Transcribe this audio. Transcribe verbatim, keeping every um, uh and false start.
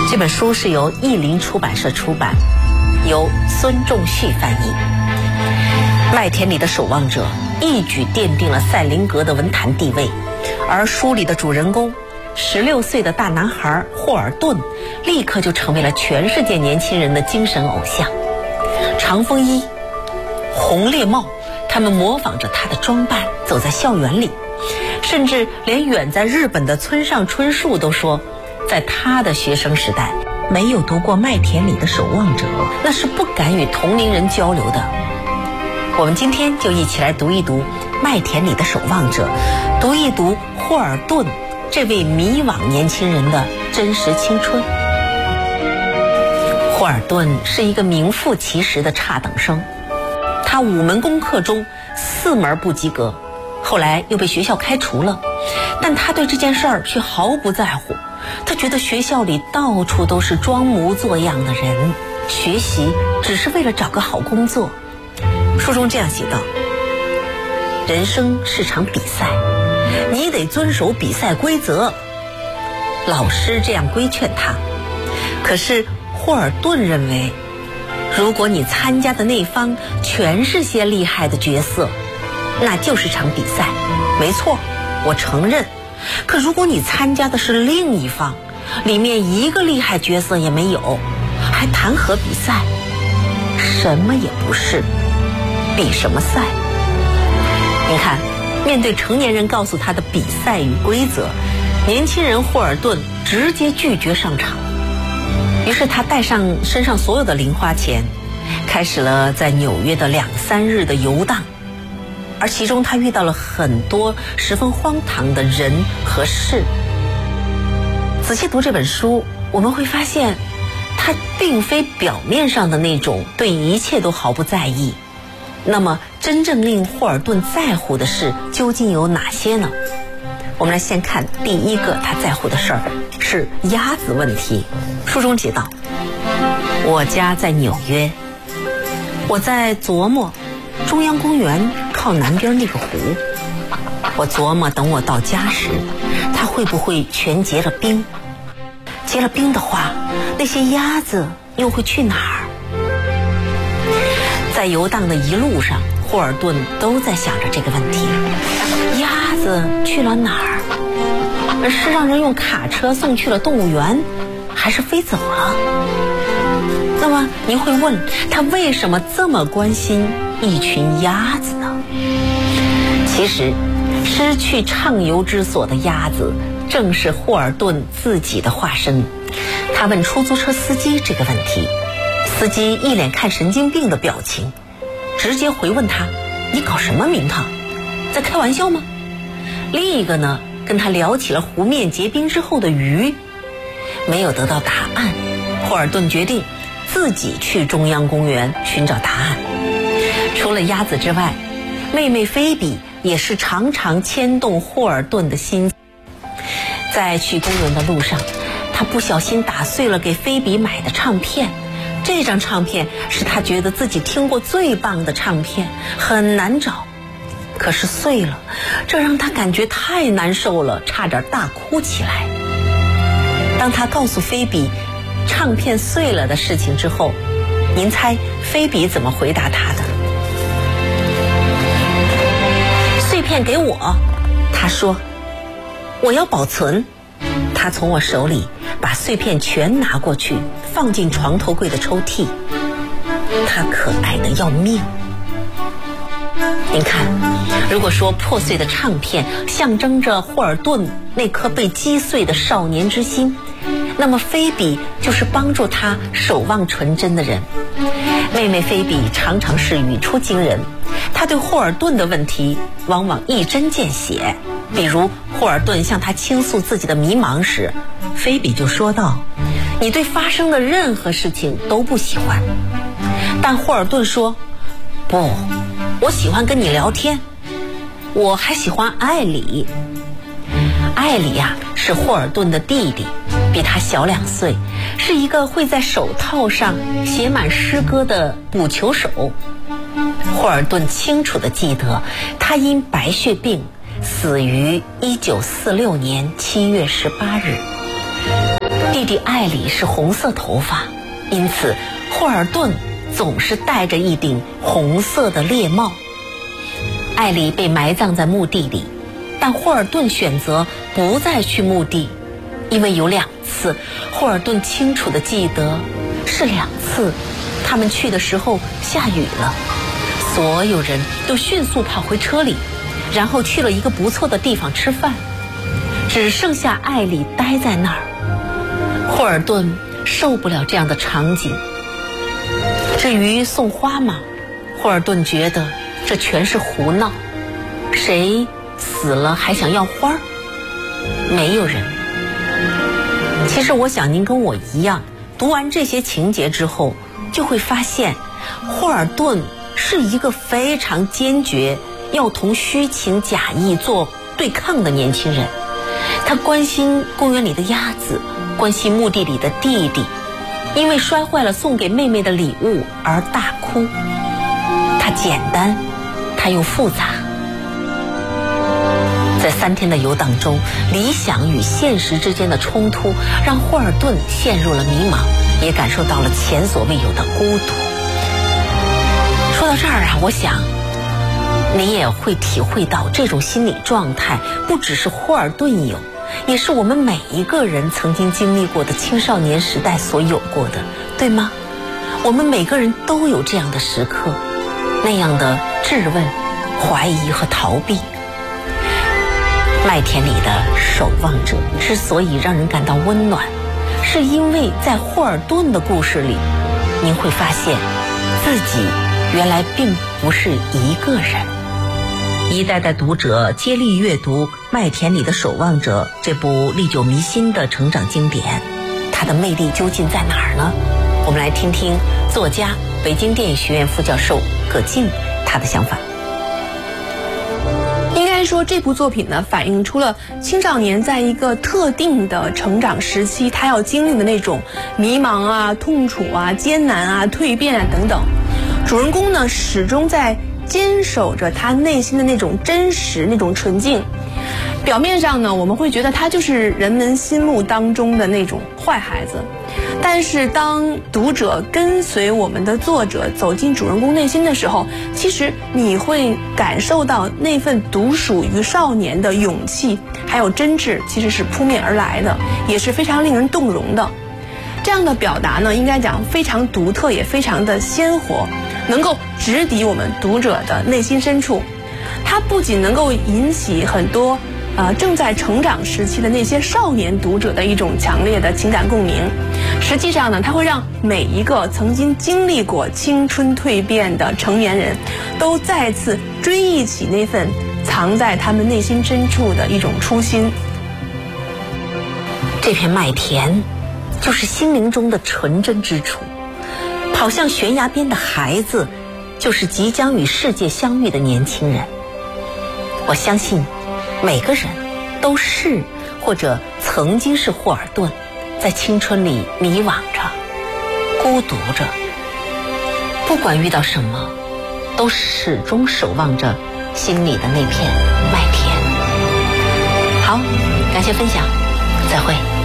这本书是由译林出版社出版，由孙仲旭翻译。麦田里的守望者一举奠定了赛林格的文坛地位，而书里的主人公十六岁的大男孩霍尔顿立刻就成为了全世界年轻人的精神偶像。长风衣、红猎帽，他们模仿着他的装扮走在校园里，甚至连远在日本的村上春树都说，在他的学生时代没有读过《麦田里的守望者》，那是不敢与同龄人交流的。我们今天就一起来读一读《麦田里的守望者》，读一读霍尔顿这位迷惘年轻人的真实青春。霍尔顿是一个名副其实的差等生，他五门功课中四门不及格，后来又被学校开除了，但他对这件事儿却毫不在乎。他觉得学校里到处都是装模作样的人，学习只是为了找个好工作。书中这样写道：人生是场比赛，你得遵守比赛规则。老师这样规劝他。可是霍尔顿认为，如果你参加的那方全是些厉害的角色，那就是场比赛。没错，我承认。可如果你参加的是另一方，里面一个厉害角色也没有，还谈何比赛？什么也不是，比什么赛？你看，面对成年人告诉他的比赛与规则，年轻人霍尔顿直接拒绝上场。于是他带上身上所有的零花钱，开始了在纽约的两三日的游荡。而其中他遇到了很多十分荒唐的人和事。仔细读这本书，我们会发现他并非表面上的那种对一切都毫不在意。那么真正令霍尔顿在乎的事究竟有哪些呢？我们来先看第一个他在乎的事儿，是鸭子问题。书中写道：我家在纽约，我在琢磨中央公园靠南边那个湖，我琢磨等我到家时，它会不会全结了冰？结了冰的话，那些鸭子又会去哪儿？在游荡的一路上，霍尔顿都在想着这个问题：鸭子去了哪儿？是让人用卡车送去了动物园，还是飞走了？那么您会问，他为什么这么关心一群鸭子呢？其实，失去畅游之所的鸭子正是霍尔顿自己的化身。他问出租车司机这个问题，司机一脸看神经病的表情，直接回问他：你搞什么名堂？在开玩笑吗？另一个呢，跟他聊起了湖面结冰之后的鱼。没有得到答案，霍尔顿决定自己去中央公园寻找答案。除了鸭子之外，妹妹菲比也是常常牵动霍尔顿的心。在去公园的路上，他不小心打碎了给菲比买的唱片。这张唱片是他觉得自己听过最棒的唱片，很难找，可是碎了，这让他感觉太难受了，差点大哭起来。当他告诉菲比唱片碎了的事情之后，您猜菲比怎么回答他的？碎片给我，他说，我要保存。他从我手里把碎片全拿过去，放进床头柜的抽屉。他可爱得要命。您看，如果说破碎的唱片象征着霍尔顿那颗被击碎的少年之心，那么菲比就是帮助他守望纯真的人。妹妹菲比常常是语出惊人，她对霍尔顿的问题往往一针见血。比如霍尔顿向她倾诉自己的迷茫时，菲比就说道：你对发生的任何事情都不喜欢。但霍尔顿说：不，我喜欢跟你聊天，我还喜欢艾里。艾里呀、啊，是霍尔顿的弟弟，比他小两岁，是一个会在手套上写满诗歌的捕球手。霍尔顿清楚地记得，他因白血病死于一九四六年七月十八日。 弟弟艾里是红色头发，因此霍尔顿总是戴着一顶红色的猎帽。艾里被埋葬在墓地里，但霍尔顿选择不再去墓地，因为有两次霍尔顿清楚地记得，是两次他们去的时候下雨了。所有人都迅速跑回车里，然后去了一个不错的地方吃饭，只剩下艾里待在那儿。霍尔顿受不了这样的场景。至于送花嘛，霍尔顿觉得这全是胡闹，谁死了还想要花？没有人。其实我想您跟我一样，读完这些情节之后，就会发现霍尔顿是一个非常坚决要同虚情假意做对抗的年轻人。他关心公园里的鸭子，关心墓地里的弟弟，因为摔坏了送给妹妹的礼物而大哭。他简单，他又复杂。在三天的游荡中，理想与现实之间的冲突让霍尔顿陷入了迷茫，也感受到了前所未有的孤独。说到这儿啊，我想你也会体会到这种心理状态不只是霍尔顿有，也是我们每一个人曾经经历过的青少年时代所有过的，对吗？我们每个人都有这样的时刻，那样的质问、怀疑和逃避。麦田里的守望者之所以让人感到温暖，是因为在霍尔顿的故事里，您会发现自己原来并不是一个人。一代代读者接力阅读《麦田里的守望者》这部历久弥新的成长经典，它的魅力究竟在哪儿呢？我们来听听作家、北京电影学院副教授葛静他的想法。 应该说，这部作品呢，反映出了青少年在一个特定的成长时期，他要经历的那种迷茫啊、痛楚啊、艰难啊、蜕变啊等等。主人公呢，始终在坚守着他内心的那种真实、那种纯净。表面上呢，我们会觉得他就是人们心目当中的那种坏孩子，但是当读者跟随我们的作者走进主人公内心的时候，其实你会感受到那份独属于少年的勇气还有真挚，其实是扑面而来的，也是非常令人动容的。这样的表达呢，应该讲非常独特，也非常的鲜活，能够直抵我们读者的内心深处。它不仅能够引起很多呃正在成长时期的那些少年读者的一种强烈的情感共鸣，实际上呢，它会让每一个曾经经历过青春蜕变的成年人都再次追忆起那份藏在他们内心深处的一种初心。 这片麦田就是心灵中的纯真之处，跑向悬崖边的孩子就是即将与世界相遇的年轻人。我相信每个人都是或者曾经是霍尔顿，在青春里迷惘着，孤独着，不管遇到什么，都始终守望着心里的那片麦田。好，感谢分享，再会。